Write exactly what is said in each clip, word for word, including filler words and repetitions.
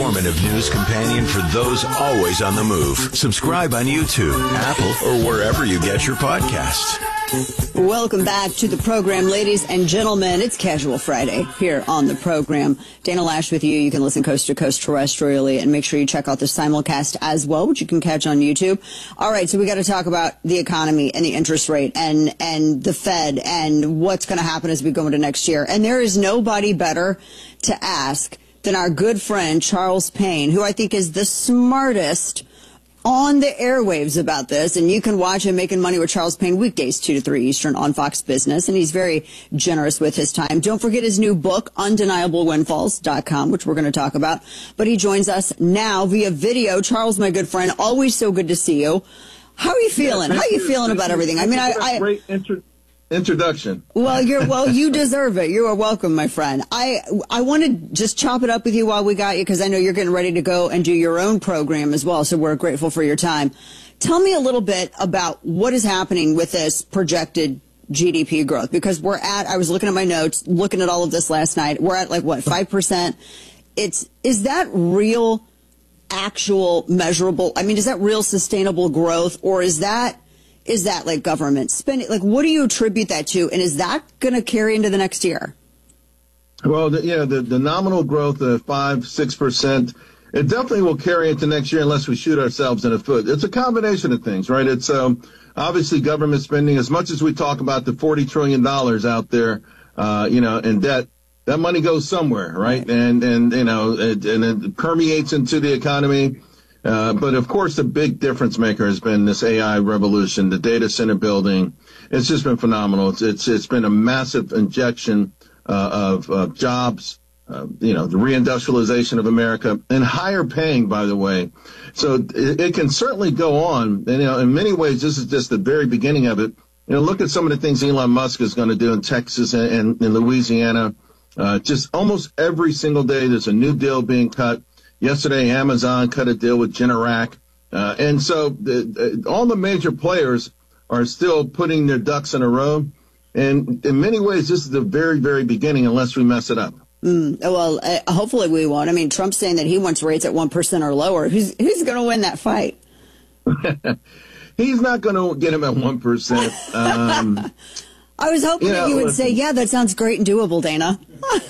informative news companion for those always on the move. Subscribe on YouTube, Apple, or wherever you get your podcasts. Welcome back to the program, ladies and gentlemen. It's Casual Friday here on the program. Dana Lash with you. You can listen coast to coast terrestrially, and make sure you check out the simulcast as well, which you can catch on YouTube. All right, so we got to talk about the economy and the interest rate and and the Fed and what's going to happen as we go into next year. And there is nobody better to ask than our good friend Charles Payne, who I think is the smartest on the airwaves about this. And you can watch him Making Money with Charles Payne weekdays two to three Eastern on Fox Business, and he's very generous with his time. Don't forget his new book, undeniable windfalls dot com, which we're going to talk about. But he joins us now via video. Charles, my good friend, always so good to see you. How are you feeling? Yeah, How are you you. feeling about everything? I mean, I, I great intro- introduction. Well, you're well. You deserve it. You are welcome, my friend. I I want to just chop it up with you while we got you, because I know you're getting ready to go and do your own program as well. So we're grateful for your time. Tell me a little bit about what is happening with this projected G D P growth, because we're at. I was looking at my notes, looking at all of this last night. We're at like what five percent. It's is that real, actual, measurable? I mean, is that real sustainable growth, or is that? Is that like government spending? Like, what do you attribute that to? And is that going to carry into the next year? Well, the, yeah, the, the nominal growth of five, six percent, it definitely will carry into next year unless we shoot ourselves in the foot. It's a combination of things, right? It's um, obviously government spending. As much as we talk about the forty trillion dollars out there, uh, you know, in debt, that money goes somewhere, right? right. And, and, you know, it, and it permeates into the economy. Uh, but of course, the big difference maker has been this A I revolution, the data center building. It's just been phenomenal. It's it's, it's been a massive injection uh, of, of jobs, uh, you know, the reindustrialization of America, and higher paying, by the way. So it, it can certainly go on. And, you know, in many ways, this is just the very beginning of it. You know, look at some of the things Elon Musk is going to do in Texas and, and in Louisiana. Uh, just almost every single day, there's a new deal being cut. Yesterday, Amazon cut a deal with Generac. Uh, and so the, the, all the major players are still putting their ducks in a row. And in many ways, this is the very, very beginning, unless we mess it up. Mm, well, uh, hopefully we won't. I mean, Trump's saying that he wants rates at one percent or lower. Who's, who's going to win that fight? He's not going to get him at one percent. Um, I was hoping you that know, you would listen, say, yeah, that sounds great and doable, Dana.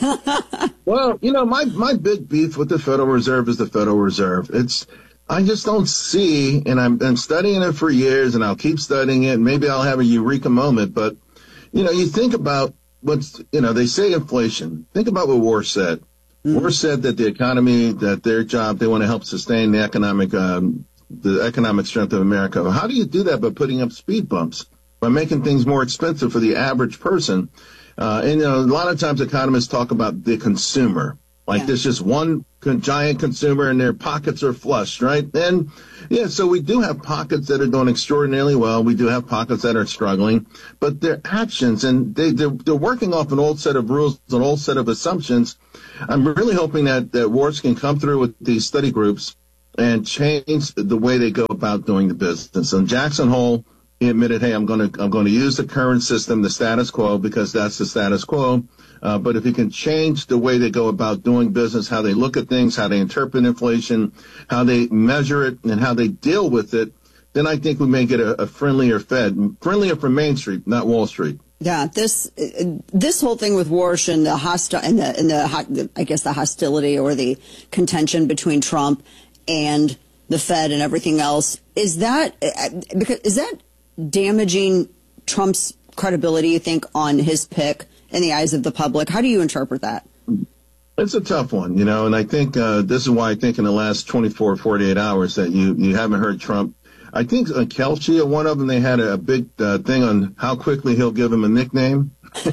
Well, you know, my, my big beef with the Federal Reserve is the Federal Reserve. It's, I just don't see, and I'm, I'm studying it for years, and I'll keep studying it, and maybe I'll have a eureka moment, but, you know, you think about what's, you know, they say inflation. Think about what War said. Mm. War said that the economy, that their job, they want to help sustain the economic, um, the economic strength of America. How do you do that by putting up speed bumps? By making things more expensive for the average person. Uh, and, you know, a lot of times economists talk about the consumer. Like yeah. There's just one con- giant consumer and their pockets are flush, right? And, yeah, so we do have pockets that are doing extraordinarily well. We do have pockets that are struggling. But their actions, and they, they're, they're working off an old set of rules, an old set of assumptions. I'm really hoping that, that Warts can come through with these study groups and change the way they go about doing the business. And Jackson Hole, he admitted, hey, I'm going to I'm going to use the current system, the status quo, because that's the status quo. Uh, but if he can change the way they go about doing business, how they look at things, how they interpret inflation, how they measure it, and how they deal with it, then I think we may get a, a friendlier Fed, friendlier for Main Street, not Wall Street. Yeah, this this whole thing with Warsh and the hostile and the and the I guess the hostility or the contention between Trump and the Fed and everything else, is that because is that damaging Trump's credibility, you think, on his pick in the eyes of the public? How do you interpret that? It's a tough one, you know, and I think uh, this is why I think in the last twenty-four, forty-eight hours that you, you haven't heard Trump. I think uh, Kelce, one of them, they had a big uh, thing on how quickly he'll give him a nickname. I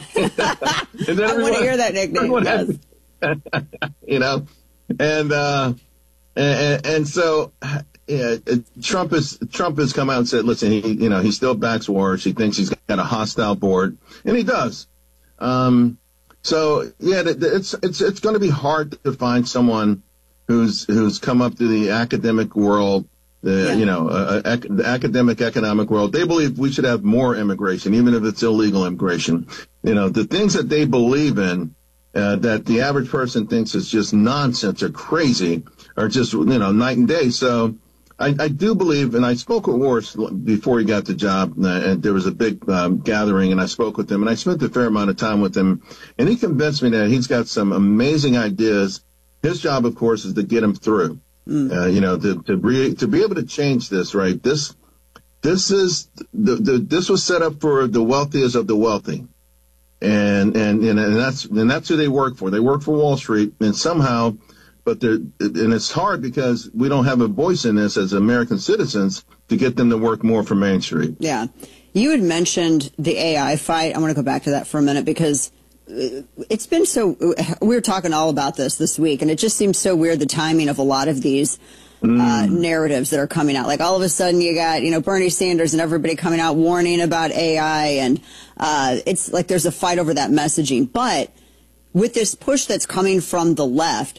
want to hear that nickname, yes. Had, you know, and, uh, and, and so... Yeah, Trump has Trump has come out and said, listen, he you know he still backs Warsh. He thinks he's got a hostile board, and he does. Um, so yeah, it's it's it's going to be hard to find someone who's who's come up to the academic world, the yeah. you know uh, ac- the academic economic world. They believe we should have more immigration, even if it's illegal immigration. You know, the things that they believe in. Uh, that the average person thinks is just nonsense or crazy. are just, you know, night and day. So I, I do believe, and I spoke with Morris before he got the job, and there was a big um, gathering, and I spoke with him, and I spent a fair amount of time with him, and he convinced me that he's got some amazing ideas. His job, of course, is to get him through, mm. uh, you know, to to, re- to be able to change this, right? This this is the, the this was set up for the wealthiest of the wealthy, and and and, and that's and that's who they work for. They work for Wall Street, and somehow. But they're, and it's hard because we don't have a voice in this as American citizens to get them to work more for Main Street. Yeah. You had mentioned the A I fight. I want to go back to that for a minute because it's been so, we were talking all about this this week, and it just seems so weird, the timing of a lot of these mm. uh, narratives that are coming out. Like all of a sudden you got, you know, Bernie Sanders and everybody coming out warning about A I, and uh, it's like there's a fight over that messaging. But with this push that's coming from the left,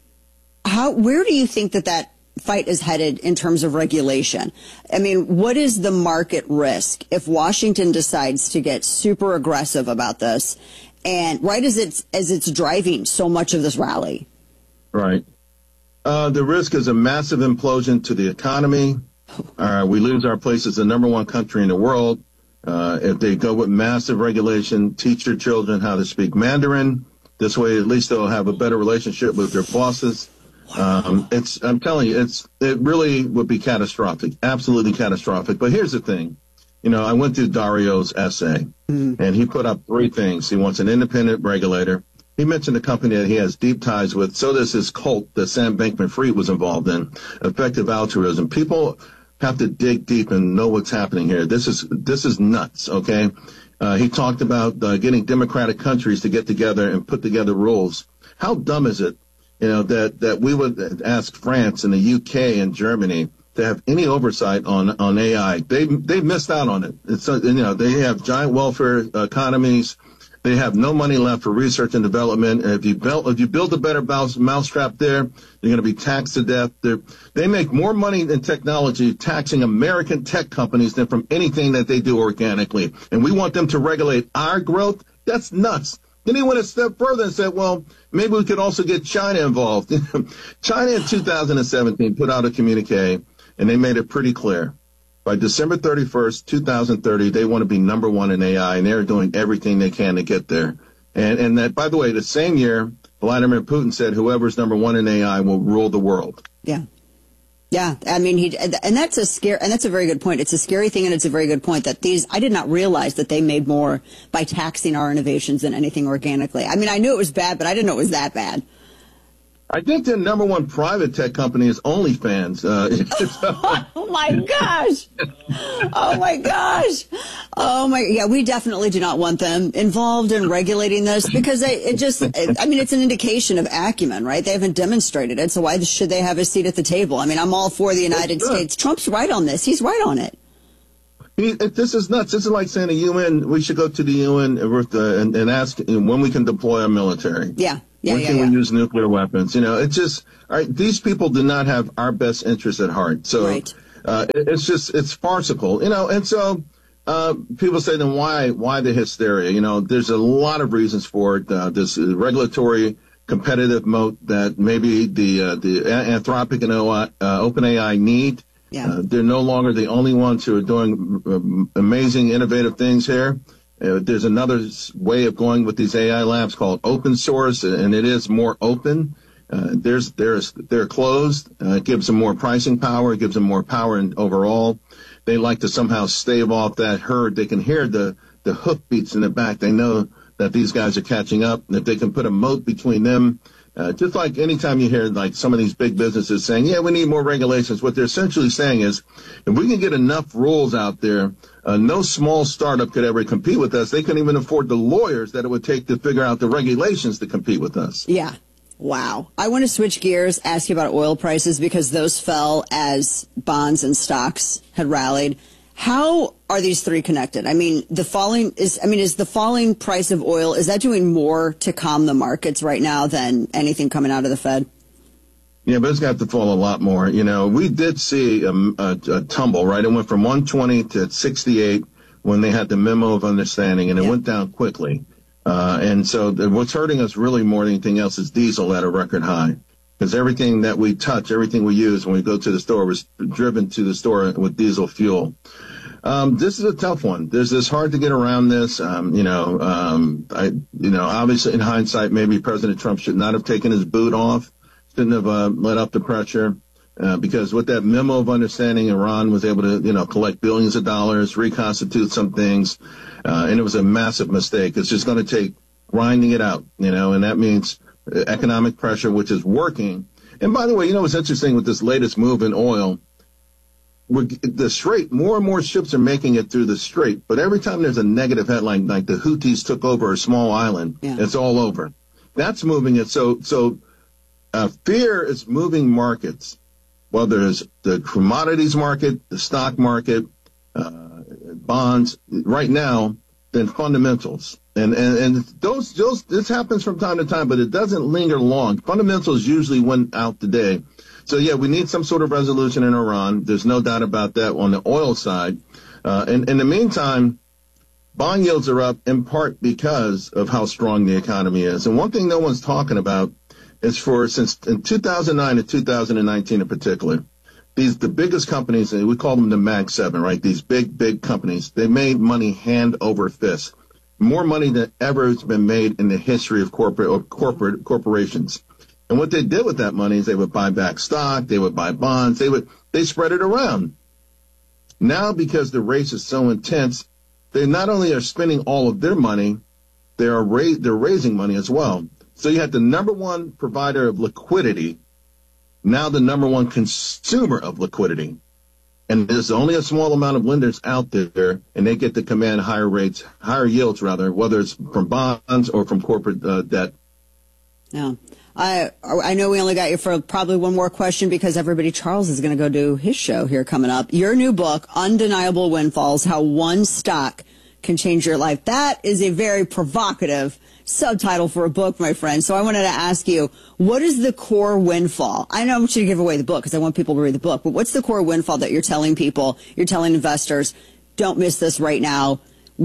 How, where do you think that that fight is headed in terms of regulation? I mean, what is the market risk if Washington decides to get super aggressive about this, and right as it's as it's driving so much of this rally? Right. Uh, the risk is a massive implosion to the economy. Uh, we lose our place as the number one country in the world. Uh, if they go with massive regulation, teach your children how to speak Mandarin. This way, at least they'll have a better relationship with their bosses. Um, it's, I'm telling you, it's, it really would be catastrophic, absolutely catastrophic. But here's the thing. You know, I went through Dario's essay, mm. and he put up three things. He wants an independent regulator. He mentioned a company that he has deep ties with. So does his cult that Sam Bankman-Fried was involved in, Effective Altruism. People have to dig deep and know what's happening here. This is, this is nuts, okay? Uh, he talked about uh, getting democratic countries to get together and put together rules. How dumb is it? You know, that, that we would ask France and the U K and Germany to have any oversight on, on A I. They, they missed out on it. It's, you know, they have giant welfare economies. They have no money left for research and development. And if you build, if you build a better mouse, mousetrap there, you're going to be taxed to death. They're, they make more money in technology taxing American tech companies than from anything that they do organically. And we want them to regulate our growth? That's nuts. Then he went a step further and said, well, maybe we could also get China involved. China in two thousand seventeen put out a communique, and they made it pretty clear. By December thirty-first, two thousand thirty, they want to be number one in A I, and they're doing everything they can to get there. And, and that, by the way, the same year, Vladimir Putin said whoever's number one in A I will rule the world. Yeah. Yeah, I mean, he, and that's a scare, and that's a very good point. It's a scary thing, and it's a very good point that these, I did not realize that they made more by taxing our innovations than anything organically. I mean, I knew it was bad, but I didn't know it was that bad. I think the number one private tech company is OnlyFans. Uh, oh my gosh! Oh my gosh! Oh my, yeah, we definitely do not want them involved in regulating this because they, it just, it, I mean, it's an indication of acumen, right? They haven't demonstrated it, so why should they have a seat at the table? I mean, I'm all for the United States. Trump's right on this. He's right on it. He, this is nuts. This is like saying the U N, we should go to the U N and, and ask when we can deploy our military. Yeah. Yeah, when yeah, can yeah. we use nuclear weapons? You know, it's just, all right, these people do not have our best interests at heart. So right. uh, it, it's just, it's farcical, you know, and so uh, people say, then why, why the hysteria? You know, there's a lot of reasons for it. Uh, this regulatory competitive moat that maybe the, uh, the Anthropic and uh, OpenAI need. Yeah. Uh, they're no longer the only ones who are doing uh, amazing, innovative things here. Uh, there's another way of going with these A I labs called open source, and it is more open. Uh, there's, there's, they're closed. Uh, it gives them more pricing power. It gives them more power in overall. They like to somehow stave off that herd. They can hear the, the hoof beats in the back. They know that these guys are catching up. And if they can put a moat between them, uh, just like anytime you hear like some of these big businesses saying, yeah, we need more regulations, what they're essentially saying is if we can get enough rules out there, Uh, no small startup could ever compete with us. They couldn't even afford the lawyers that it would take to figure out the regulations to compete with us. Yeah. Wow. I want to switch gears, ask you about oil prices because those fell as bonds and stocks had rallied. How are these three connected? I mean, the falling is, I mean, is the falling price of oil, is that doing more to calm the markets right now than anything coming out of the Fed? Yeah, but it's got to fall a lot more. You know, we did see a, a, a tumble, right? It went from one twenty to sixty-eight when they had the memo of understanding, and it yeah. went down quickly. Uh, and so the, what's hurting us really more than anything else is diesel at a record high. because everything that we touch, everything we use when we go to the store was driven to the store with diesel fuel. Um, this is a tough one. There's this hard to get around this. Um, you know, um, I, you know, obviously in hindsight, maybe President Trump should not have taken his boot off, shouldn't have uh, let up the pressure, uh, because with that memo of understanding, Iran was able to, you know, collect billions of dollars, reconstitute some things, uh, and it was a massive mistake. It's just going to take grinding it out, you know, and that means economic pressure, which is working. And by the way, you know what's interesting with this latest move in oil? We're, the Strait, more and more ships are making it through the Strait, but every time there's a negative headline, like the Houthis took over a small island, yeah. It's all over. That's moving it. So, so uh, fear is moving markets, whether it's the commodities market, the stock market, uh, bonds, right now, than fundamentals. And, and, and those, those, this happens from time to time, but it doesn't linger long. Fundamentals usually win out today. So, yeah, we need some sort of resolution in Iran. There's no doubt about that on the oil side. Uh, and in the meantime, bond yields are up in part because of how strong the economy is. And one thing no one's talking about is for since in two thousand nine to two thousand nineteen in particular, these the biggest companies, we call them the Mag seven, right? These big, big companies, they made money hand over fist. More money than ever has been made in the history of corporate or corporate corporations. And what they did with that money is they would buy back stock, they would buy bonds, they would they spread it around. Now, because the race is so intense, they not only are spending all of their money, they are ra- they're raising money as well. So you had the number one provider of liquidity, now the number one consumer of liquidity. And there's only a small amount of lenders out there, and they get to command higher rates, higher yields rather, whether it's from bonds or from corporate uh, debt. Yeah. I I know we only got you for probably one more question because everybody, Charles is going to go do his show here coming up. Your new book, Undeniable Windfalls, How One Stock Can Change Your Life. That is a very provocative subtitle for a book, my friend. So I wanted to ask you, what is the core windfall? I know I want you to give away the book because I want people to read the book, but what's the core windfall that you're telling people, you're telling investors, don't miss this right now?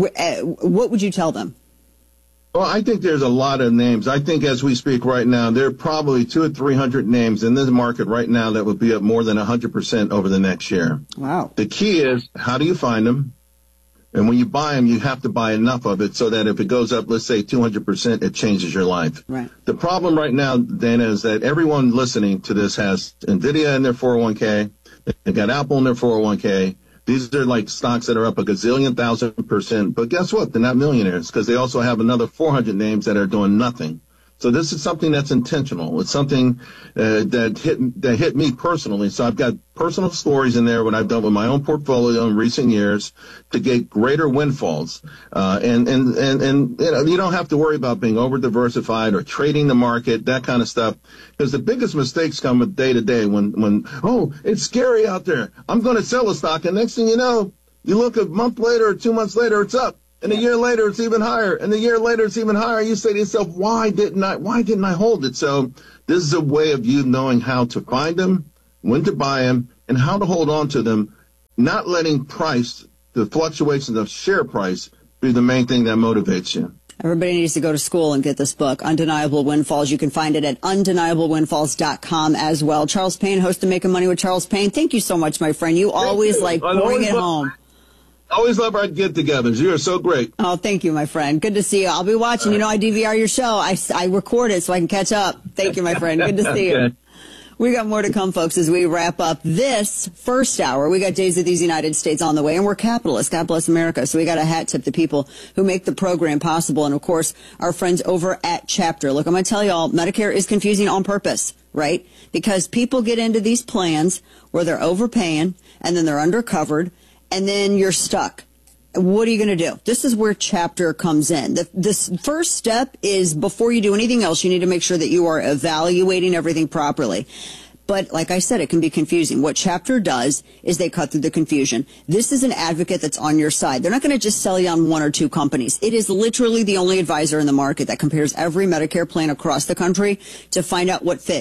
What would you tell them? Well, I think there's a lot of names. I think as we speak right now, there are probably two or three hundred names in this market right now that would be up more than one hundred percent over the next year. Wow. The key is, how do you find them? And when you buy them, you have to buy enough of it so that if it goes up, let's say two hundred percent, it changes your life. Right. The problem right now, Dana, is that everyone listening to this has NVIDIA in their four oh one k. They got Apple in their four oh one k. These are like stocks that are up a gazillion thousand percent. But guess what? They're not millionaires because they also have another four hundred names that are doing nothing. So this is something that's intentional. It's something uh, that hit that hit me personally. So I've got personal stories in there, what I've done with my own portfolio in recent years to get greater windfalls. Uh, and, and, and, and you know, you don't have to worry about being over diversified or trading the market, that kind of stuff. Because the biggest mistakes come with day to day when, when, oh, it's scary out there. I'm going to sell a stock. And next thing you know, you look a month later or two months later, it's up. And a year later, it's even higher. And a year later, it's even higher. You say to yourself, why didn't I, why didn't I hold it? So this is a way of you knowing how to find them, when to buy them, and how to hold on to them, not letting price, the fluctuations of share price, be the main thing that motivates you. Everybody needs to go to school and get this book, Undeniable Windfalls. You can find it at undeniable windfalls dot com as well. Charles Payne, host of Making Money with Charles Payne. Thank you so much, my friend. You always like bring it home. Always love our get-togethers. You are so great. Oh, thank you, my friend. Good to see you. I'll be watching. You know, I D V R your show. I, I record it so I can catch up. Thank you, my friend. Good to see okay. you. We got more to come, folks, as we wrap up this first hour. We got Days of these United States on the way, and we're capitalists. God bless America. So we got a hat tip to people who make the program possible. And, of course, our friends over at Chapter. Look, I'm going to tell you all, Medicare is confusing on purpose, right? Because people get into these plans where they're overpaying, and then they're undercovered, and then you're stuck. What are you going to do? This is where Chapter comes in. The this first step is before you do anything else, you need to make sure that you are evaluating everything properly. But like I said, it can be confusing. What Chapter does is they cut through the confusion. This is an advocate that's on your side. They're not going to just sell you on one or two companies. It is literally the only advisor in the market that compares every Medicare plan across the country to find out what fits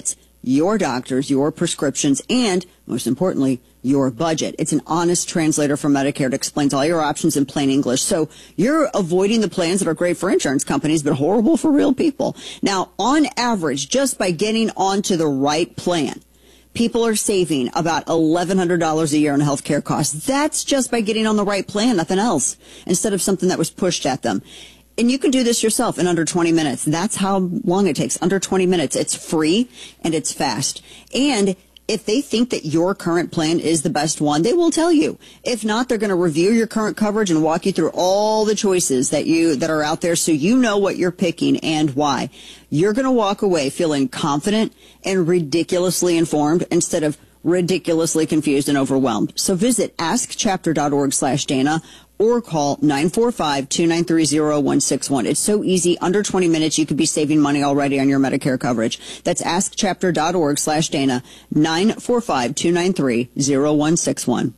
your doctors, your prescriptions, and most importantly, your budget. It's an honest translator for Medicare. It explains all your options in plain English. So you're avoiding the plans that are great for insurance companies, but horrible for real people. Now, on average, just by getting onto the right plan, people are saving about eleven hundred dollars a year on healthcare costs. That's just by getting on the right plan, nothing else, instead of something that was pushed at them. And you can do this yourself in under twenty minutes. That's how long it takes, under twenty minutes. It's free and it's fast. And if they think that your current plan is the best one, they will tell you. If not, they're going to review your current coverage and walk you through all the choices that you that are out there so you know what you're picking and why. You're going to walk away feeling confident and ridiculously informed instead of ridiculously confused and overwhelmed. So visit askchapter.org slash Dana or call nine four five, two nine three, zero one six one. It's so easy. Under twenty minutes, you could be saving money already on your Medicare coverage. That's askchapter.org slash Dana, nine four five, two nine three, zero one six one.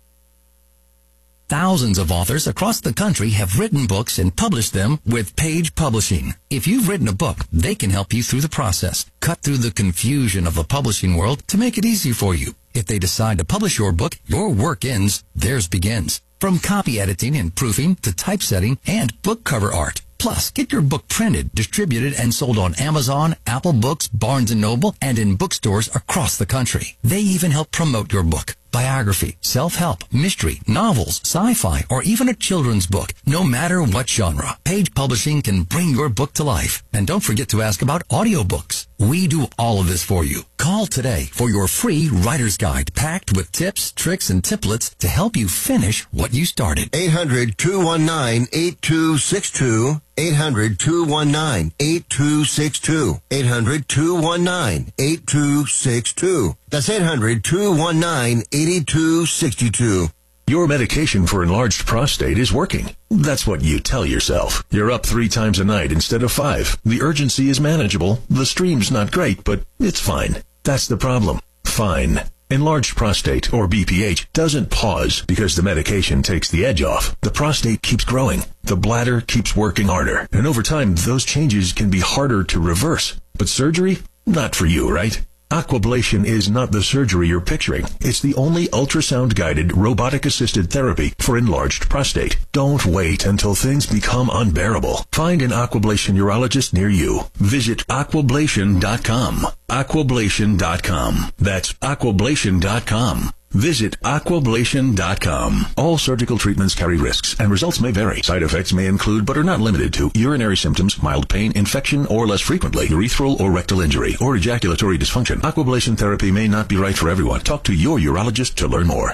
Thousands of authors across the country have written books and published them with Page Publishing. If you've written a book, they can help you through the process, cut through the confusion of the publishing world to make it easy for you. If they decide to publish your book, your work ends, theirs begins. From copy editing and proofing to typesetting and book cover art. Plus, get your book printed, distributed, and sold on Amazon, Apple Books, Barnes and Noble, and in bookstores across the country. They even help promote your book. Biography, self-help, mystery, novels, sci-fi, or even a children's book. No matter what genre, Page Publishing can bring your book to life. And don't forget to ask about audiobooks. We do all of this for you. Call today for your free writer's guide packed with tips, tricks, and templates to help you finish what you started. eight hundred, two one nine, eight two six two. eight hundred, two one nine, eight two six two. eight hundred, two one nine, eight two six two. That's eight hundred, two one nine, eight two six two. Your medication for enlarged prostate is working. That's what you tell yourself. You're up three times a night instead of five. The urgency is manageable. The stream's not great, but it's fine. That's the problem. Fine. Enlarged prostate, or B P H, doesn't pause because the medication takes the edge off. The prostate keeps growing. The bladder keeps working harder. And over time, those changes can be harder to reverse. But surgery? Not for you, right? Aquablation is not the surgery you're picturing. It's the only ultrasound-guided, robotic-assisted therapy for enlarged prostate. Don't wait until things become unbearable. Find an Aquablation urologist near you. Visit aquablation dot com. aquablation dot com. That's aquablation dot com. Visit aquablation dot com. All surgical treatments carry risks, and results may vary. Side effects may include, but are not limited to, urinary symptoms, mild pain, infection, or less frequently, urethral or rectal injury, or ejaculatory dysfunction. Aquablation therapy may not be right for everyone. Talk to your urologist to learn more.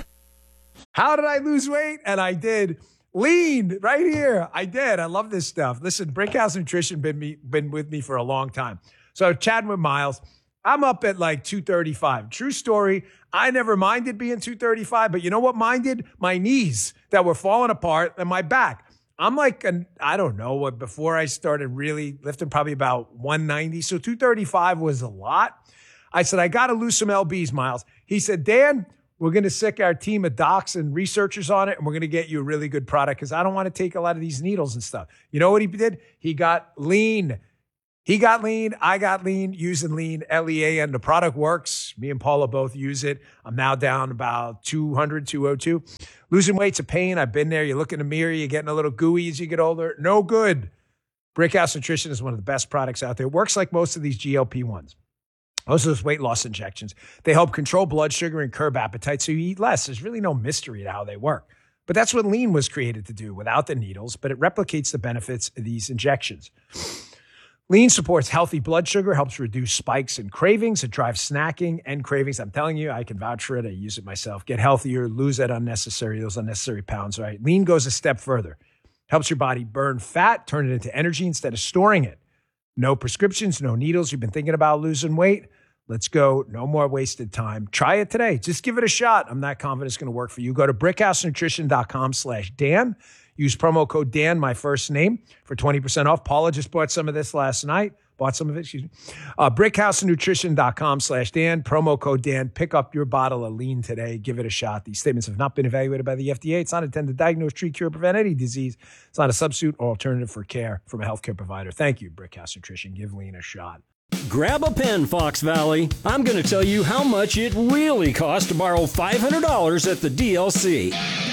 How did I lose weight? And I did. Lean right here. I did. I love this stuff. Listen, Brickhouse Nutrition been me been with me for a long time. So chatting with Miles, I'm up at like two thirty-five. True story. I never minded being two thirty-five, but you know what minded? My knees that were falling apart and my back. I'm like, an, I don't know what, before I started really lifting, probably about one ninety. So two thirty-five was a lot. I said, I got to lose some L Bs, Miles. He said, Dan, we're going to sick our team of docs and researchers on it, and we're going to get you a really good product because I don't want to take a lot of these needles and stuff. You know what he did? He got lean. He got lean. I got lean using lean, L E A N. The product works. Me and Paula both use it. I'm now down about two hundred, two oh two. Losing weight's a pain. I've been there. You look in the mirror, you're getting a little gooey as you get older. No good. Brickhouse Nutrition is one of the best products out there. It works like most of these G L P ones. Most of those weight loss injections. They help control blood sugar and curb appetite so you eat less. There's really no mystery to how they work. But that's what lean was created to do without the needles, but it replicates the benefits of these injections. Lean supports healthy blood sugar, helps reduce spikes and cravings. It drives snacking and cravings. I'm telling you, I can vouch for it. I use it myself. Get healthier, lose that unnecessary, those unnecessary pounds, right? Lean goes a step further. Helps your body burn fat, turn it into energy instead of storing it. No prescriptions, no needles. You've been thinking about losing weight? Let's go. No more wasted time. Try it today. Just give it a shot. I'm not confident it's going to work for you. Go to brickhousenutrition.com slash Dan. Use promo code Dan, my first name, for twenty percent off. Paula just bought some of this last night. Bought some of it, excuse me. Uh, brickhousenutrition.com slash Dan. Promo code Dan. Pick up your bottle of lean today. Give it a shot. These statements have not been evaluated by the F D A. It's not intended to diagnose, treat, cure, prevent any disease. It's not a substitute or alternative for care from a healthcare provider. Thank you, Brickhouse Nutrition. Give lean a shot. Grab a pen, Fox Valley. I'm going to tell you how much it really costs to borrow five hundred dollars at the D L C.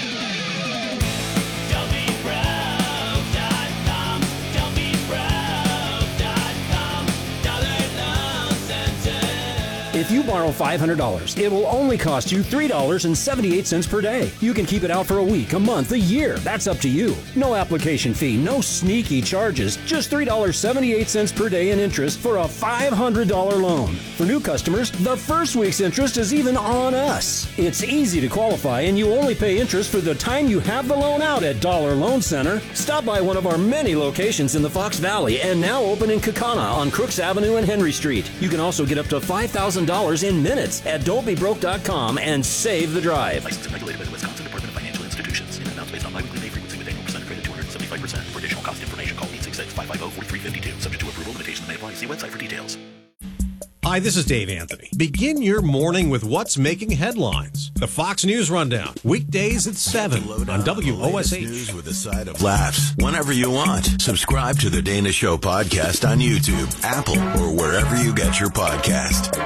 If you borrow five hundred dollars, it will only cost you three dollars and seventy-eight cents per day. You can keep it out for a week, a month, a year. That's up to you. No application fee, no sneaky charges. Just three dollars and seventy-eight cents per day in interest for a five hundred dollars loan. For new customers, the first week's interest is even on us. It's easy to qualify, and you only pay interest for the time you have the loan out at Dollar Loan Center. Stop by one of our many locations in the Fox Valley and now open in Kaukauna on Crooks Avenue and Henry Street. You can also get up to five thousand dollars in minutes at don't be broke dot com and save the drive. Licensed and regulated by the Wisconsin Department of Financial Institutions. In amounts based on biweekly pay frequency with annual percent credit two hundred seventy-five percent. For additional cost information, call eight six six, five five zero, four three five two. Subject to approval, limitations may apply. See website for details. Hi, this is Dave Anthony. Begin your morning with what's making headlines. The Fox News Rundown. Weekdays at seven on W O S H. News with a side of laughs whenever you want. Subscribe to the Dana Show podcast on YouTube, Apple, or wherever you get your podcast.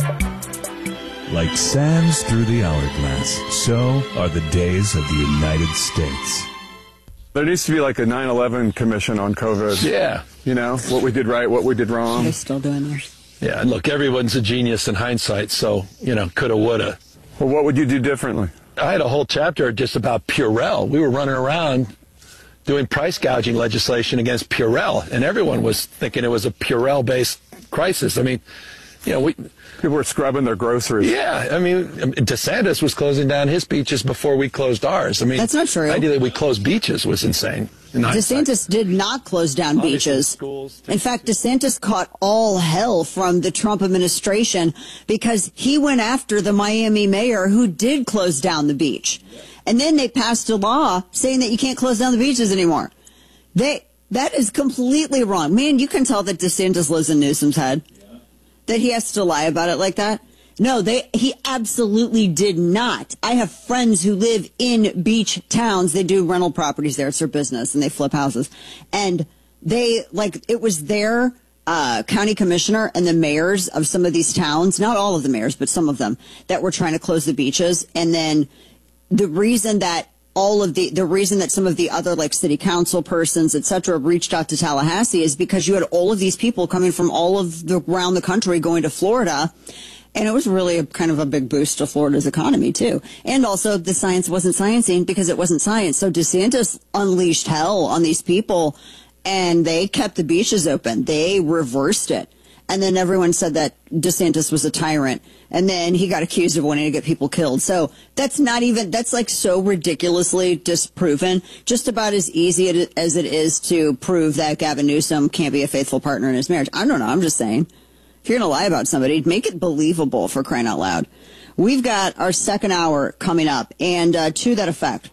Like sands through the hourglass, so are the days of the United States. There needs to be like a nine eleven commission on COVID. Yeah. You know, what we did right, what we did wrong. They're still doing theirs. Yeah, look, everyone's a genius in hindsight, so, you know, coulda, woulda. Well, what would you do differently? I had a whole chapter just about Purell. We were running around doing price gouging legislation against Purell, and everyone was thinking it was a Purell-based crisis. I mean, you know, we... People were scrubbing their groceries. Yeah, I mean, DeSantis was closing down his beaches before we closed ours. I mean, that's not true. The idea that we closed beaches was insane. DeSantis did not close down beaches. In fact, DeSantis caught all hell from the Trump administration because he went after the Miami mayor who did close down the beach. And then they passed a law saying that you can't close down the beaches anymore. They that is completely wrong. Man, you can tell that DeSantis lives in Newsom's head. That he has to lie about it like that? No, they he absolutely did not. I have friends who live in beach towns. They do rental properties there. It's their business, and they flip houses. And they, like, it was their uh, county commissioner and the mayors of some of these towns, not all of the mayors, but some of them, that were trying to close the beaches. And then the reason that all of the, the reason that some of the other like city council persons, et cetera, reached out to Tallahassee is because you had all of these people coming from all of the around the country going to Florida. And it was really a kind of a big boost to Florida's economy, too. And also the science wasn't sciencing because it wasn't science. So DeSantis unleashed hell on these people and they kept the beaches open. They reversed it. And then everyone said that DeSantis was a tyrant. And then he got accused of wanting to get people killed. So that's not even, that's like so ridiculously disproven. Just about as easy as it is to prove that Gavin Newsom can't be a faithful partner in his marriage. I don't know. I'm just saying. If you're going to lie about somebody, make it believable, for crying out loud. We've got our second hour coming up. And uh, to that effect,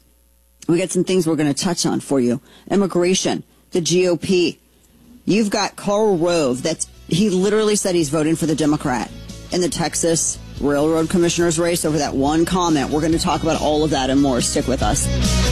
we got some things we're going to touch on for you. Immigration, the G O P. You've got Karl Rove. That's he literally said he's voting for the Democrat in the Texas Railroad Commissioner's race over that one comment. We're going to talk about all of that and more. Stick with us.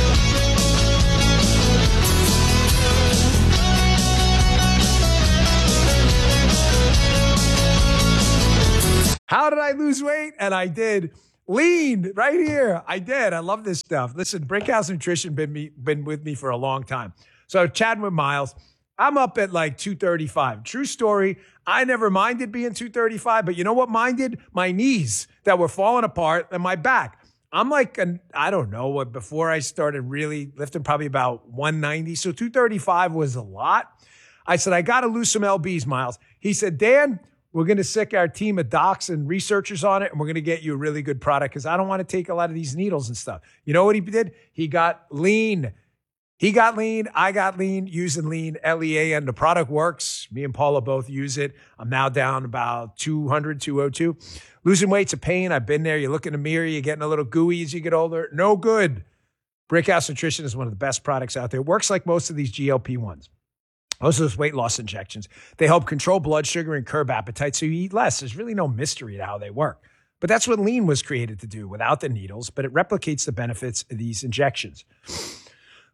How did I lose weight? And I did. Lean right here. I did. I love this stuff. Listen, Brickhouse Nutrition been me been with me for a long time. So chatting with Miles, I'm up at like two thirty-five. True story. I never minded being two thirty-five, but you know what minded? My knees that were falling apart and my back. I'm like, an, I don't know what, before I started really lifting, probably about one ninety. So two thirty-five was a lot. I said, I got to lose some L Bs, Miles. He said, Dan, we're going to sick our team of docs and researchers on it, and we're going to get you a really good product because I don't want to take a lot of these needles and stuff. You know what he did? He got lean. He got lean. I got lean using lean, L E A N. The product works. Me and Paula both use it. I'm now down about two hundred, two oh two. Losing weight's a pain. I've been there. You look in the mirror, you're getting a little gooey as you get older. No good. Brickhouse Nutrition is one of the best products out there. It works like most of these G L P ones. Most of those weight loss injections. They help control blood sugar and curb appetite so you eat less. There's really no mystery to how they work. But that's what lean was created to do without the needles, but it replicates the benefits of these injections.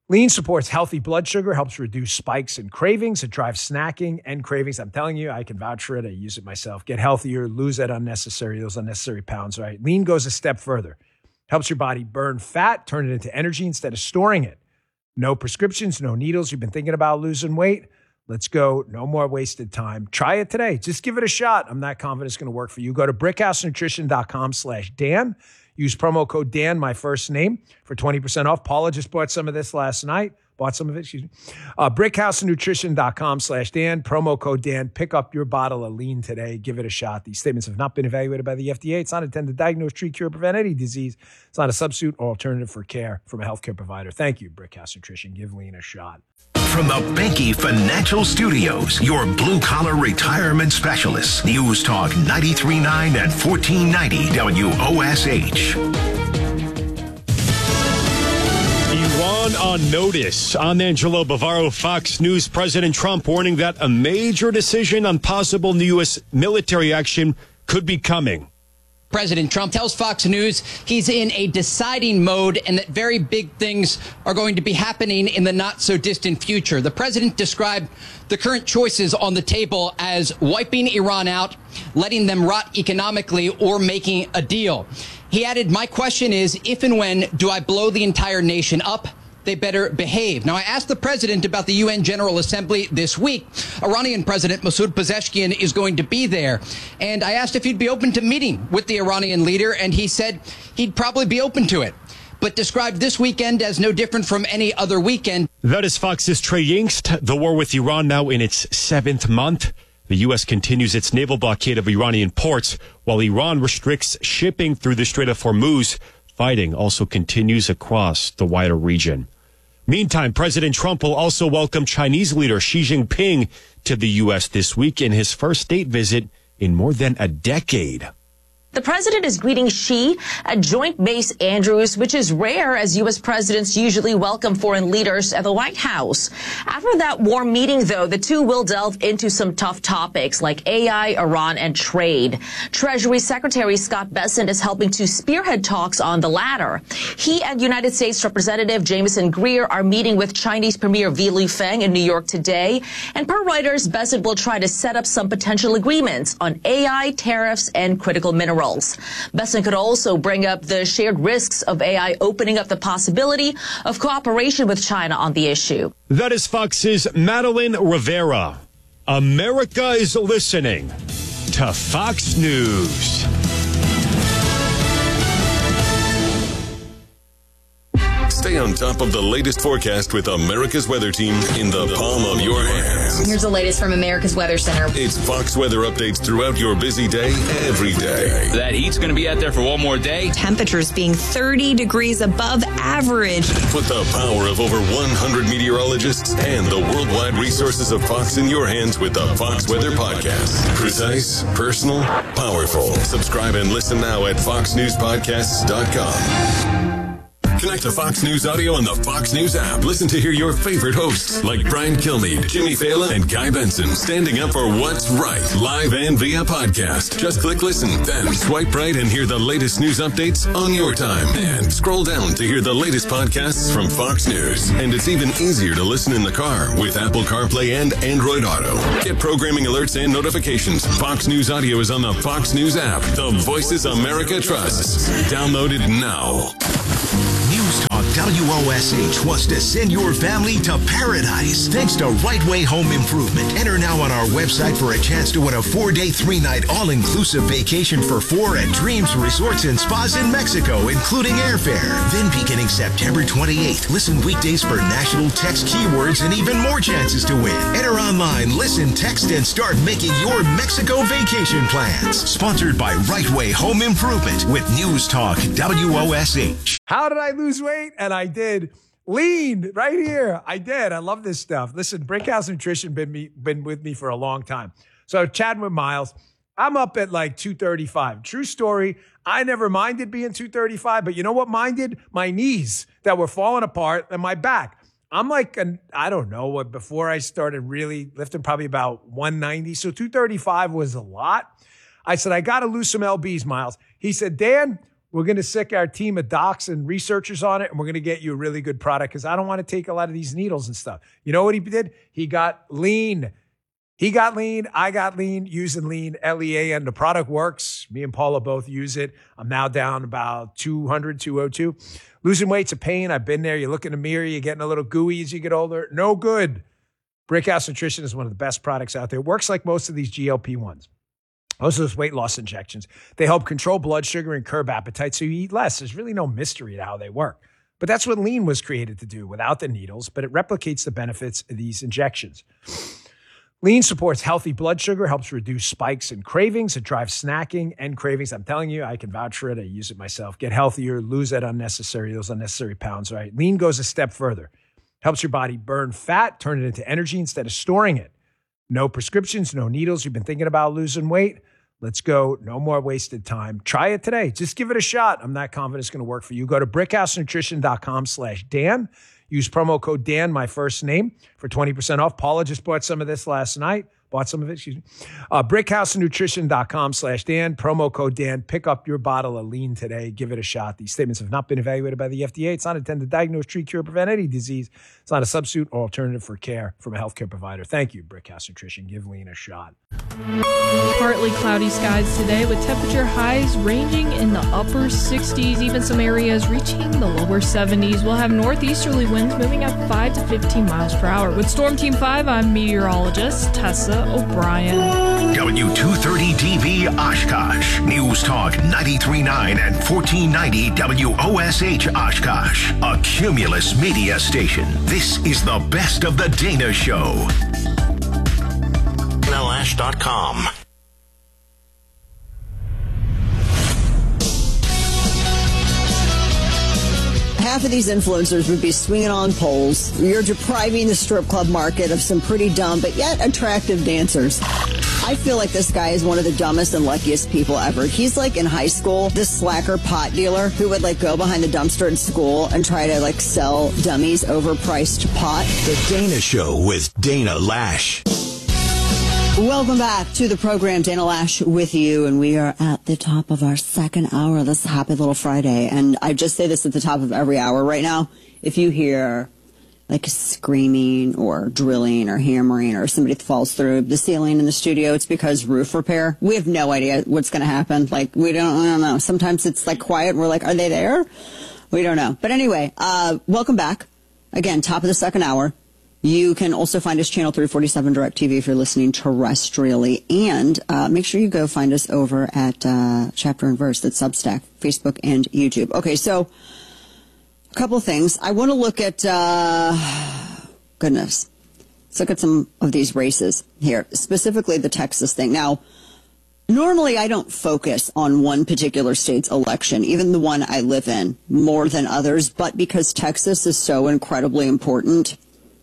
Lean supports healthy blood sugar, helps reduce spikes and cravings. It drives snacking and cravings. I'm telling you, I can vouch for it. I use it myself. Get healthier, lose that unnecessary, those unnecessary pounds, right? Lean goes a step further. Helps your body burn fat, turn it into energy instead of storing it. No prescriptions, no needles. You've been thinking about losing weight? Let's go. No more wasted time. Try it today. Just give it a shot. I'm not confident it's going to work for you. Go to brickhousenutrition.com slash Dan. Use promo code Dan, my first name, for twenty percent off. Paula just bought some of this last night. Bought some of it, excuse me. Uh, brickhousenutrition.com slash Dan. Promo code Dan. Pick up your bottle of Lean today. Give it a shot. These statements have not been evaluated by the F D A. It's not intended to diagnose, treat, cure, prevent any disease. It's not a substitute or alternative for care from a healthcare provider. Thank you, Brickhouse Nutrition. Give Lean a shot. From the Banky Financial Studios, your blue-collar retirement specialists. News Talk ninety-three point nine and fourteen ninety W O S H. Iran on notice. I'm Angelo Bavaro, Fox News. President Trump warning that a major decision on possible new U S military action could be coming. President Trump tells Fox News he's in a deciding mode and that very big things are going to be happening in the not so distant future. The president described the current choices on the table as wiping Iran out, letting them rot economically, or making a deal. He added, my question is, if and when do I blow the entire nation up? They better behave. Now, I asked the president about the U N General Assembly this week. Iranian President Masoud Pezeshkian is going to be there. And I asked if he'd be open to meeting with the Iranian leader, and he said he'd probably be open to it, but described this weekend as no different from any other weekend. That is Fox's Trey Yingst. The war with Iran now in its seventh month. The U S continues its naval blockade of Iranian ports, while Iran restricts shipping through the Strait of Hormuz. Fighting also continues across the wider region. Meantime, President Trump will also welcome Chinese leader Xi Jinping to the U S this week in his first state visit in more than a decade. The president is greeting Xi at Joint Base Andrews, which is rare as U S presidents usually welcome foreign leaders at the White House. After that warm meeting, though, the two will delve into some tough topics like A I, Iran, and trade. Treasury Secretary Scott Bessent is helping to spearhead talks on the latter. He and United States Representative Jamieson Greer are meeting with Chinese Premier Li Lufeng in New York today. And per Reuters, Bessent will try to set up some potential agreements on A I, tariffs, and critical minerals. Bessent could also bring up the shared risks of A I opening up the possibility of cooperation with China on the issue. That is Fox's Madeline Rivera. America is listening to Fox News. Stay on top of the latest forecast with America's Weather Team in the palm of your hands. Here's the latest from America's Weather Center. It's Fox weather updates throughout your busy day, every day. That heat's going to be out there for one more day. Temperatures being thirty degrees above average. Put the power of over one hundred meteorologists and the worldwide resources of Fox in your hands with the Fox Weather Podcast. Precise, personal, powerful. Subscribe and listen now at fox news podcasts dot com. Connect to Fox News Audio on the Fox News app. Listen to hear your favorite hosts like Brian Kilmeade, Jimmy Fallon, and Guy Benson standing up for what's right, live and via podcast. Just click listen, then swipe right and hear the latest news updates on your time. And scroll down to hear the latest podcasts from Fox News. And it's even easier to listen in the car with Apple CarPlay and Android Auto. Get programming alerts and notifications. Fox News Audio is on the Fox News app. The voices America trusts. Download it now. News Talk W O S H wants to send your family to paradise thanks to Right Way Home Improvement. Enter now on our website for a chance to win a four-day, three-night all-inclusive vacation for four at Dreams Resorts and Spas in Mexico, including airfare. Then beginning September twenty-eighth, listen weekdays for national text keywords and even more chances to win. Enter online, listen, text, and start making your Mexico vacation plans. Sponsored by Right Way Home Improvement with News Talk W O S H. How did I lose weight? And I did. Lean right here. I did. I love this stuff. Listen, Brickhouse Nutrition been me been with me for a long time. So chatting with Miles, I'm up at like two thirty-five. True story. I never minded being two thirty-five, but you know what minded? My knees that were falling apart and my back. I'm like, an, I don't know what, before I started really lifting, probably about one ninety. So two thirty-five was a lot. I said, I got to lose some L Bs, Miles. He said, Dan, We're going to sick our team of docs and researchers on it, and we're going to get you a really good product because I don't want to take a lot of these needles and stuff. You know what he did? He got lean. He got lean. I got lean using lean, L E A N. The product works. Me and Paula both use it. I'm now down about two hundred, two oh two. Losing weight's a pain. I've been there. You look in the mirror, you're getting a little gooey as you get older. No good. Brickhouse Nutrition is one of the best products out there. It works like most of these G L P ones. Most of those weight loss injections. They help control blood sugar and curb appetite so you eat less. There's really no mystery to how they work. But that's what lean was created to do without the needles, but it replicates the benefits of these injections. Lean supports healthy blood sugar, helps reduce spikes and cravings. It drives snacking and cravings. I'm telling you, I can vouch for it. I use it myself. Get healthier, lose that unnecessary, those unnecessary pounds, right? Lean goes a step further. Helps your body burn fat, turn it into energy instead of storing it. No prescriptions, no needles. You've been thinking about losing weight? Let's go. No more wasted time. Try it today. Just give it a shot. I'm not confident it's going to work for you. Go to brickhousenutrition.com slash Dan. Use promo code Dan, my first name, for twenty percent off. Paula just bought some of this last night. Bought some of it, excuse me. Uh, brickhousenutrition.com slash Dan. Promo code Dan. Pick up your bottle of lean today. Give it a shot. These statements have not been evaluated by the F D A. It's not intended to diagnose, treat, cure, prevent any disease. It's not a substitute or alternative for care from a healthcare provider. Thank you, Brickhouse Nutrition. Give lean a shot. Partly cloudy skies today with temperature highs ranging in the upper sixties, even some areas reaching the lower seventies. We'll have northeasterly winds moving at five to fifteen miles per hour. With Storm Team five, I'm meteorologist Tessa O'Brien. W two thirty D B Oshkosh. News Talk ninety-three point nine and fourteen ninety W O S H Oshkosh. A Cumulus media station. This is the best of the Dana Show. Dana Lash dot com. Half of these influencers would be swinging on poles. You're depriving the strip club market of some pretty dumb but yet attractive dancers. I feel like this guy is one of the dumbest and luckiest people ever. He's like in high school, this slacker pot dealer who would like go behind the dumpster at school and try to like sell dummies overpriced pot. The Dana Show with Dana Lash. Welcome back to the program. Dana Lash with you, and we are at the top of our second hour of this happy little Friday. And I just say this at the top of every hour right now. If you hear like screaming or drilling or hammering or somebody falls through the ceiling in the studio, it's because roof repair. We have no idea what's going to happen. Like, we don't, I don't know. Sometimes it's like quiet and we're like, are they there? We don't know. But anyway, uh, welcome back. Again, top of the second hour. You can also find us channel three forty-seven DirecTV if you're listening terrestrially. And uh, make sure you go find us over at uh, Chapter and Verse, that's Substack, Facebook, and YouTube. Okay, so a couple of things. I want to look at, uh, goodness, let's look at some of these races here, specifically the Texas thing. Now, normally I don't focus on one particular state's election, even the one I live in, more than others. But because Texas is so incredibly important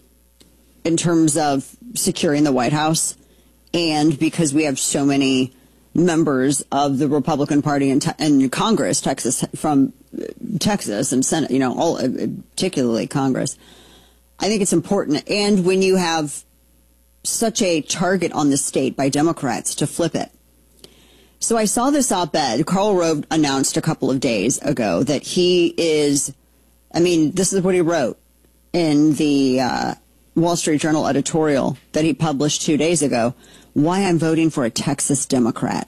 in terms of securing the White House, and because we have so many members of the Republican Party in, te- in Congress, Texas, from Texas and Senate, you know, all particularly Congress, I think it's important. And when you have such a target on the state by Democrats to flip it. So I saw this op-ed. Karl Rove announced a couple of days ago that he is, I mean, this is what he wrote in the uh, Wall Street Journal editorial that he published two days ago, why I'm voting for a Texas Democrat.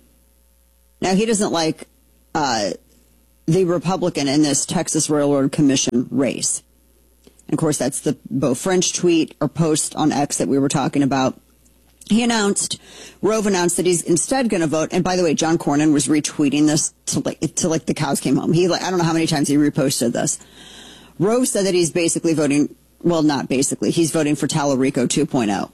Now, he doesn't like uh, the Republican in this Texas Railroad Commission race. And, of course, that's the Beau French tweet or post on X that we were talking about. He announced, Rove announced that he's instead going to vote. And by the way, John Cornyn was retweeting this to like, to like the cows came home. He, like, I don't know how many times he reposted this. Rove said that he's basically voting. Well, not basically. He's voting for Tallarico two point oh.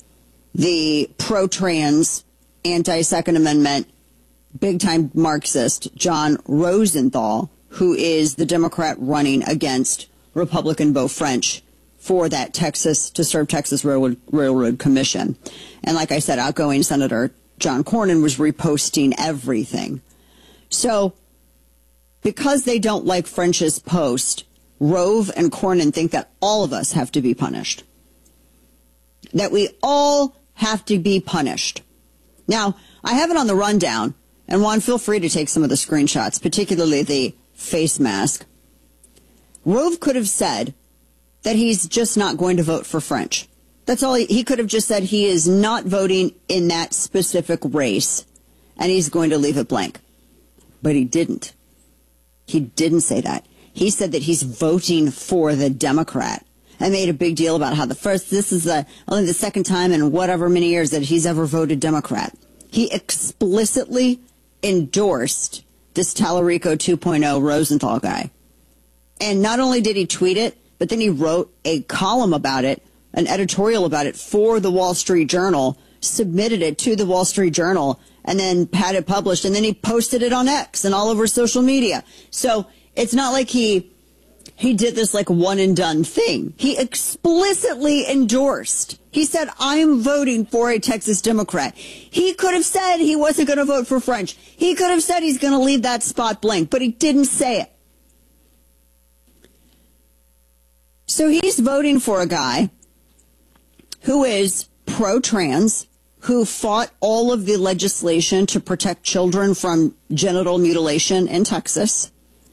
The pro-trans, anti-Second Amendment, big-time Marxist John Rosenthal, who is the Democrat running against Republican Beau French for that Texas, to serve Texas Railroad, Railroad Commission. And like I said, outgoing Senator John Cornyn was reposting everything. So, because they don't like French's post, Rove and Cornyn think that all of us have to be punished. That we all have to be punished. Now, I have it on the rundown And Juan, feel free to take some of the screenshots, particularly the face mask. Rove could have said that he's just not going to vote for French. That's all. He, he could have just said he is not voting in that specific race, and he's going to leave it blank. But he didn't. He didn't say that. He said that he's voting for the Democrat, and made a big deal about how the first, this is the, only the second time in whatever many years that he's ever voted Democrat. He explicitly endorsed this Tallarico two point oh Rosenthal guy. And not only did he tweet it, but then he wrote a column about it, an editorial about it for the Wall Street Journal, submitted it to the Wall Street Journal, and then had it published, and then he posted it on X and all over social media. So it's not like he he did this like one and done thing. He explicitly endorsed. He said, I'm voting for a Texas Democrat. He could have said he wasn't going to vote for French. He could have said he's going to leave that spot blank, but he didn't say it. So he's voting for a guy who is pro-trans, who fought all of the legislation to protect children from genital mutilation in Texas.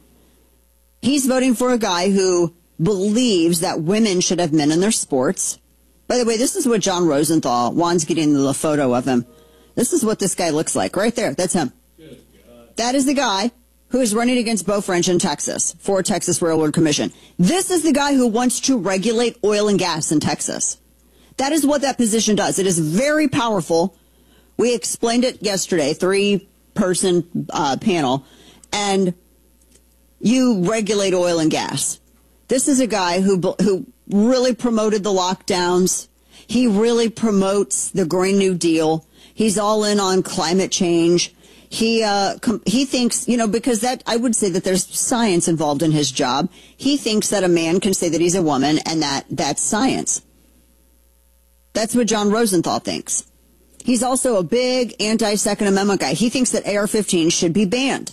He's voting for a guy who believes that women should have men in their sports. By the way, this is what John Rosenthal, Juan's getting the photo of him. This is what this guy looks like right there. That's him. That is the guy who is running against Beau French in Texas for Texas Railroad Commission. This is the guy who wants to regulate oil and gas in Texas. That is what that position does. It is very powerful. We explained it yesterday, three-person uh, panel, and you regulate oil and gas. This is a guy who who really promoted the lockdowns. He really promotes the Green New Deal. He's all in on climate change. He uh, com- he thinks, you know, because that I would say that there's science involved in his job. He thinks that a man can say that he's a woman, and that that's science. That's what John Rosenthal thinks. He's also a big anti-Second Amendment guy. He thinks that A R fifteen should be banned.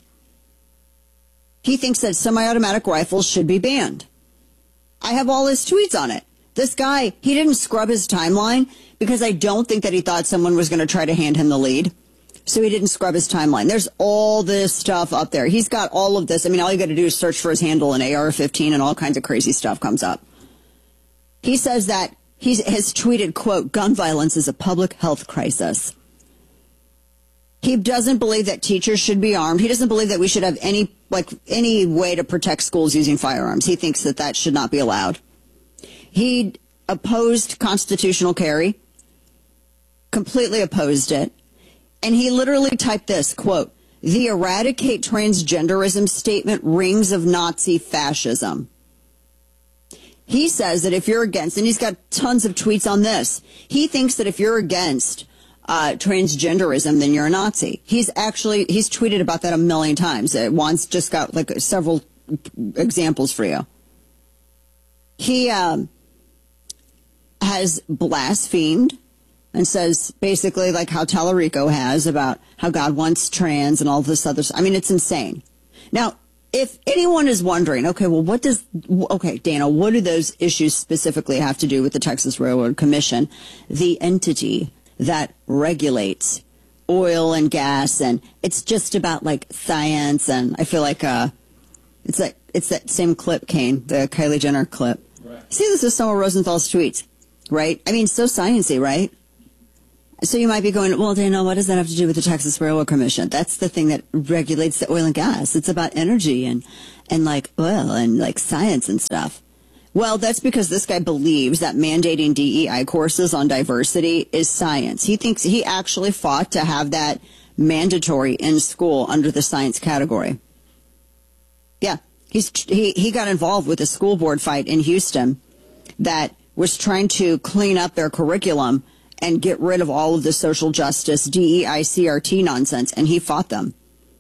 He thinks that semi-automatic rifles should be banned. I have all his tweets on it. This guy, he didn't scrub his timeline because I don't think that he thought someone was going to try to hand him the lead. So he didn't scrub his timeline. There's all this stuff up there. He's got all of this. I mean, all you got to do is search for his handle in A R fifteen and all kinds of crazy stuff comes up. He says that he has tweeted, quote, gun violence is a public health crisis. He doesn't believe that teachers should be armed. He doesn't believe that we should have any, like, any way to protect schools using firearms. He thinks that that should not be allowed. He opposed constitutional carry, completely opposed it. And he literally typed this, quote, the eradicate transgenderism statement rings of Nazi fascism. He says that if you're against, and he's got tons of tweets on this, he thinks that if you're against uh, transgenderism, then you're a Nazi. He's actually, he's tweeted about that a million times. Uh, Juan's just got like several examples for you. He um, has blasphemed and says basically like how Tallarico has about how God wants trans and all this other stuff. I mean, it's insane. Now, if anyone is wondering, okay, well, what does, okay, Dana, what do those issues specifically have to do with the Texas Railroad Commission, the entity that regulates oil and gas? And it's just about like science. And I feel like uh, it's like it's that same clip, Kane, the Kylie Jenner clip. Right. See, this is some of Rosenthal's tweets, right? I mean, so sciencey, right? So you might be going, well, Dana, what does that have to do with the Texas Railroad Commission? That's the thing that regulates the oil and gas. It's about energy and, and like oil and like science and stuff. Well, that's because this guy believes that mandating D E I courses on diversity is science. He thinks he actually fought to have that mandatory in school under the science category. Yeah, he's he, he got involved with a school board fight in Houston that was trying to clean up their curriculum and get rid of all of the social justice D E I C R T nonsense, and he fought them.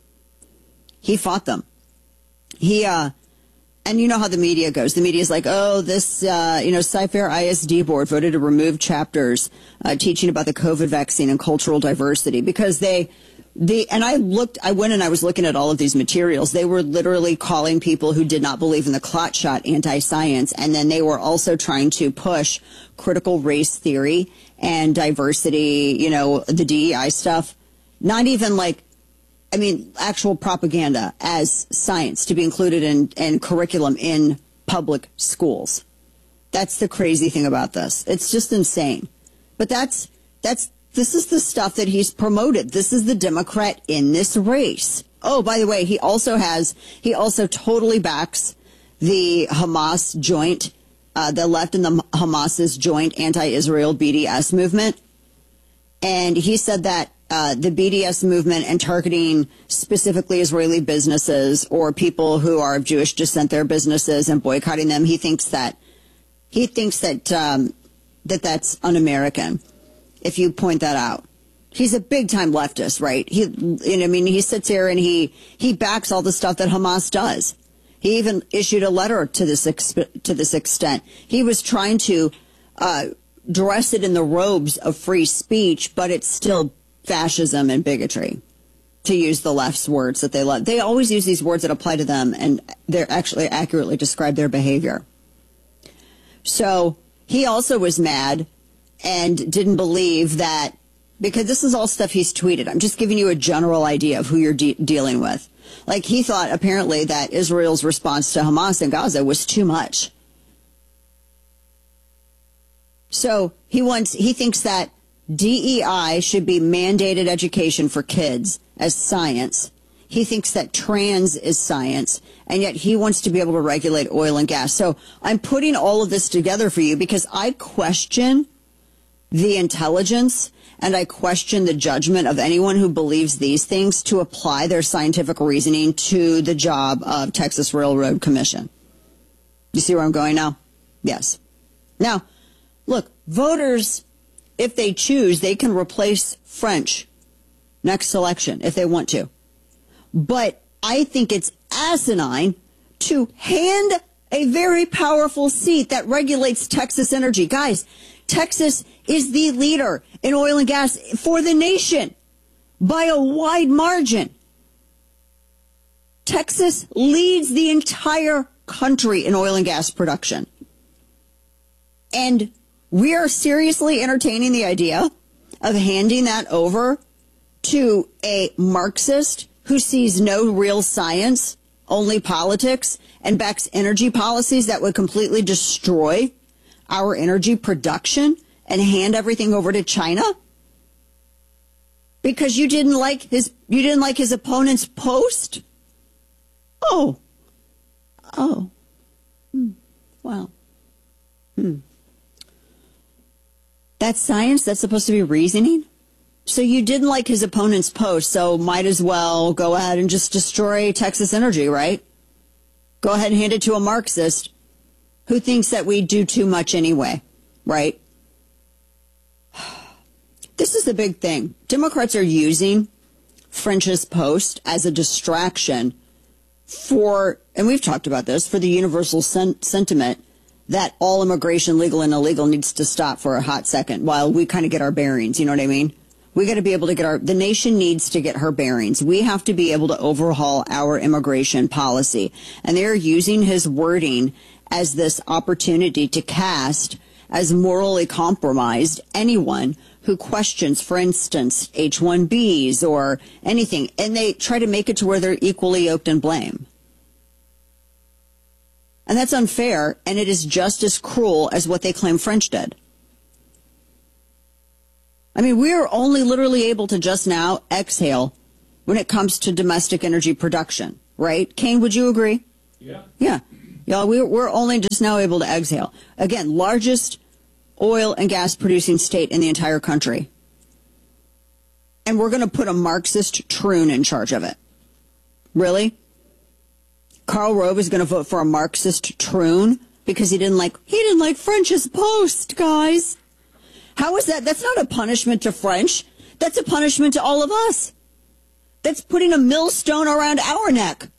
He fought them. He, uh, and you know how the media goes. The media is like, oh, this, uh, you know, Cy-Fair I S D board voted to remove chapters uh, teaching about the COVID vaccine and cultural diversity because they, they, and I looked, I went and I was looking at all of these materials. They were literally calling people who did not believe in the clot shot anti-science, and then they were also trying to push critical race theory and diversity, you know, the D E I stuff. Not even like, I mean, actual propaganda as science to be included in, in curriculum in public schools. That's the crazy thing about this. It's just insane. But that's, that's, this is the stuff that he's promoted. This is the Democrat in this race. Oh, by the way, he also has, he also totally backs the Hamas joint, uh, the left and the Hamas's joint anti-Israel B D S movement. And he said that uh, the B D S movement and targeting specifically Israeli businesses or people who are of Jewish descent, their businesses, and boycotting them, he thinks that he thinks that um, that that's un-American. If you point that out, he's a big-time leftist, right? He, you know, I mean, he sits here and he he backs all the stuff that Hamas does. He even issued a letter to this exp- to this extent. He was trying to uh, dress it in the robes of free speech, but it's still fascism and bigotry, to use the left's words that they love. They always use these words that apply to them, and they're actually accurately describe their behavior. So he also was mad and didn't believe that, because this is all stuff he's tweeted. I'm just giving you a general idea of who you're de- dealing with. Like, he thought apparently that Israel's response to Hamas in Gaza was too much. So he wants, he thinks that D E I should be mandated education for kids as science. He thinks that trans is science, and yet he wants to be able to regulate oil and gas. So I'm putting all of this together for you because I question the intelligence and I question the judgment of anyone who believes these things to apply their scientific reasoning to the job of Texas Railroad Commission. You see where I'm going now? Yes. Now, look, voters, if they choose, they can replace French next election if they want to. But I think it's asinine to hand a very powerful seat that regulates Texas energy. Guys, Texas is the leader in oil and gas for the nation by a wide margin. Texas leads the entire country in oil and gas production. And we are seriously entertaining the idea of handing that over to a Marxist who sees no real science, only politics, and backs energy policies that would completely destroy our energy production, and hand everything over to China? Because you didn't like his you didn't like his opponent's post? Oh. Oh. Hmm. Wow. Hmm. That's science? That's supposed to be reasoning? So you didn't like his opponent's post, so might as well go ahead and just destroy Texas Energy, right? Go ahead and hand it to a Marxist who thinks that we do too much anyway, right? This is the big thing. Democrats are using French's post as a distraction for, and we've talked about this, for the universal sen- sentiment that all immigration, legal and illegal, needs to stop for a hot second while we kind of get our bearings. You know what I mean? We got to be able to get our, the nation needs to get her bearings. We have to be able to overhaul our immigration policy. And they're using his wording as this opportunity to cast as morally compromised anyone who questions, for instance, H one B's or anything. And they try to make it to where they're equally yoked in blame. And that's unfair, and it is just as cruel as what they claim French did. I mean, we are only literally able to just now exhale when it comes to domestic energy production, right? Kane, would you agree? Yeah. Yeah. Yeah, we, we're only just now able to exhale. Again, largest oil and gas producing state in the entire country. And we're going to put a Marxist troon in charge of it. Really? Karl Rove is going to vote for a Marxist troon because he didn't like, he didn't like French's post, guys. How is that? That's not a punishment to French. That's a punishment to all of us. That's putting a millstone around our neck.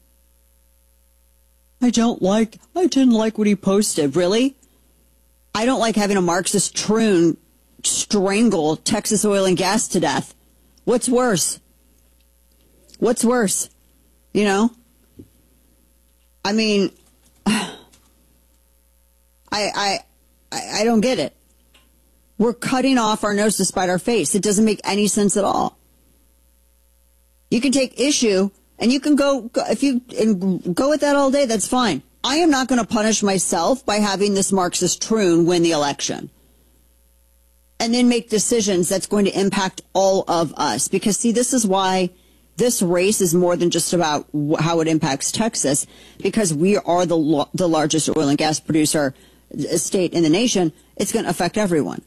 I don't like, I didn't like what he posted. Really? I don't like having a Marxist troon strangle Texas oil and gas to death. What's worse? What's worse? You know? I mean, I, I, I don't get it. We're cutting off our nose to spite our face. It doesn't make any sense at all. You can take issue and you can go, go if you and go with that all day, that's fine. I am not going to punish myself by having this Marxist troon win the election and then make decisions that's going to impact all of us. Because, see, this is why this race is more than just about how it impacts Texas, because we are the lo- the largest oil and gas producer state in the nation. It's going to affect everyone.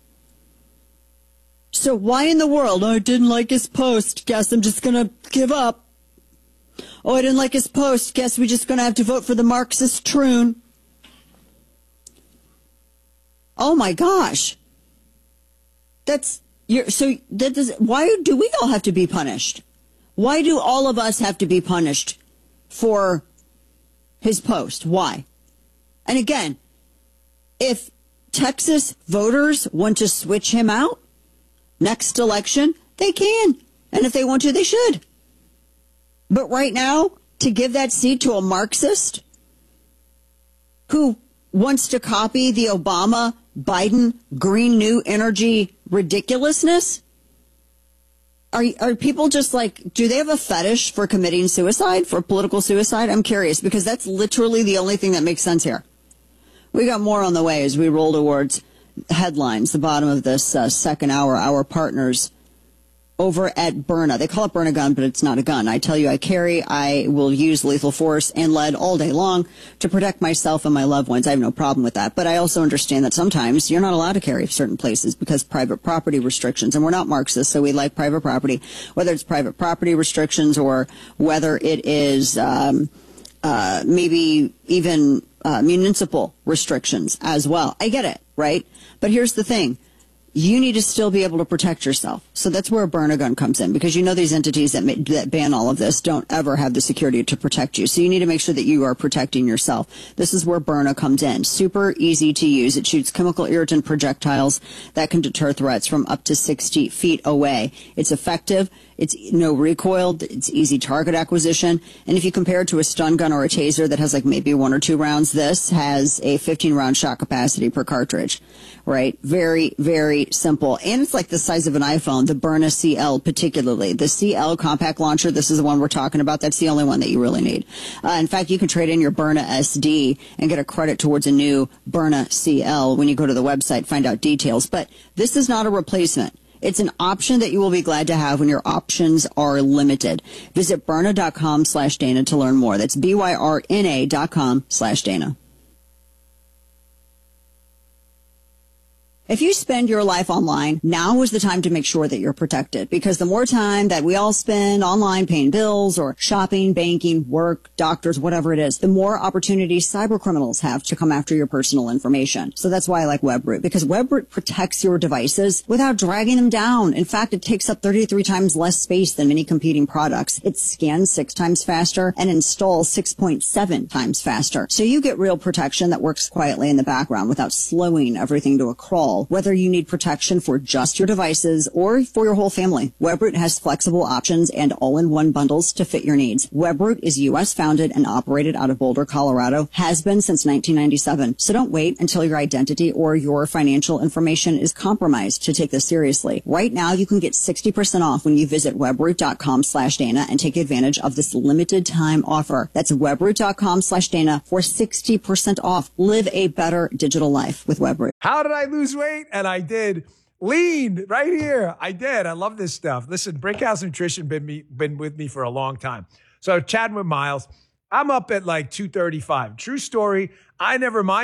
So why in the world, oh, I didn't like his post, guess I'm just going to give up. Oh, I didn't like his post, guess we're just going to have to vote for the Marxist troon. Oh, my gosh. That's, you're, so that does, why do we all have to be punished? Why do all of us have to be punished for his post? Why? And again, if Texas voters want to switch him out next election, they can. And if they want to, they should. But right now, to give that seat to a Marxist who wants to copy the Obama, Biden, green new energy ridiculousness, Are are people just like, do they have a fetish for committing suicide, for political suicide? I'm curious, because that's literally the only thing that makes sense here. We got more on the way as we roll towards headlines, the bottom of this uh, second hour. Our partners over at Byrna. They call it Byrna gun, but it's not a gun. I tell you, I carry, I will use lethal force and lead all day long to protect myself and my loved ones. I have no problem with that. But I also understand that sometimes you're not allowed to carry certain places because private property restrictions. And we're not Marxists, so we like private property, whether it's private property restrictions or whether it is um, uh, maybe even uh, municipal restrictions as well. I get it, right? But here's the thing. You need to still be able to protect yourself. So that's where a Byrna gun comes in, because you know these entities that, may, that ban all of this don't ever have the security to protect you. So you need to make sure that you are protecting yourself. This is where Byrna comes in. Super easy to use. It shoots chemical irritant projectiles that can deter threats from up to sixty feet away. It's effective. It's no recoil. It's easy target acquisition. And if you compare it to a stun gun or a taser that has like maybe one or two rounds, this has a fifteen round shot capacity per cartridge, right? Very, very simple. And it's like the size of an iPhone, the Byrna C L particularly. The C L compact launcher, this is the one we're talking about. That's the only one that you really need. Uh, in fact, you can trade in your Byrna S D and get a credit towards a new Byrna C L when you go to the website, find out details. But this is not a replacement. It's an option that you will be glad to have when your options are limited. Visit Byrna.com slash Dana to learn more. That's B-Y-R-N-A dot com slash Dana. If you spend your life online, now is the time to make sure that you're protected, because the more time that we all spend online paying bills or shopping, banking, work, doctors, whatever it is, the more opportunities cyber criminals have to come after your personal information. So that's why I like WebRoot, because WebRoot protects your devices without dragging them down. In fact, it takes up thirty-three times less space than many competing products. It scans six times faster and installs six point seven times faster. So you get real protection that works quietly in the background without slowing everything to a crawl. Whether you need protection for just your devices or for your whole family, WebRoot has flexible options and all-in-one bundles to fit your needs. WebRoot is U S founded and operated out of Boulder, Colorado, has been since nineteen ninety-seven. So don't wait until your identity or your financial information is compromised to take this seriously. Right now, you can get sixty percent off when you visit webroot.com slash Dana and take advantage of this limited time offer. That's webroot.com slash Dana for sixty percent off. Live a better digital life with WebRoot. How did I lose weight? And I did. Lean right here. I did. I love this stuff. Listen, Brickhouse Nutrition been me been with me for a long time. So chatting with Miles, I'm up at like two thirty-five. True story. I never mind.